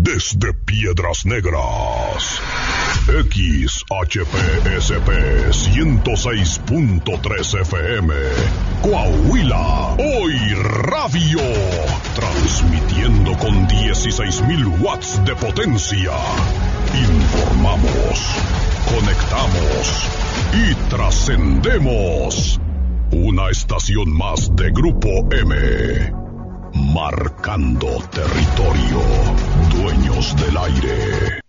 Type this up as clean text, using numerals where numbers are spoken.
desde Piedras Negras. XHPSP 106.3 FM, Coahuila, Hoy Radio, transmitiendo con 16,000 watts de potencia. Informamos, conectamos y trascendemos. Una estación más de Grupo M, marcando territorio, dueños del aire.